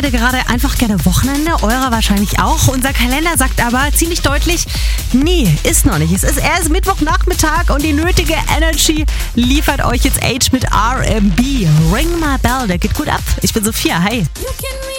Gerade einfach gerne Wochenende, eurer wahrscheinlich auch. Unser Kalender sagt aber ziemlich deutlich, nee, ist noch nicht. Es ist erst Mittwochnachmittag und die nötige Energy liefert euch jetzt Age mit R&B. Ring My Bell, der geht gut ab. Ich bin Sophia, hi.